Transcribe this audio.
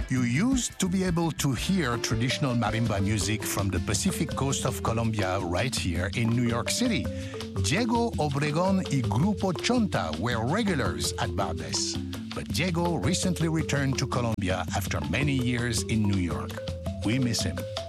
You used to be able to hear traditional marimba music from the Pacific coast of Colombia right here in New York City. Diego Obregon y Grupo Chonta were regulars at Bardes. But Diego recently returned to Colombia after many years in New York. We miss him.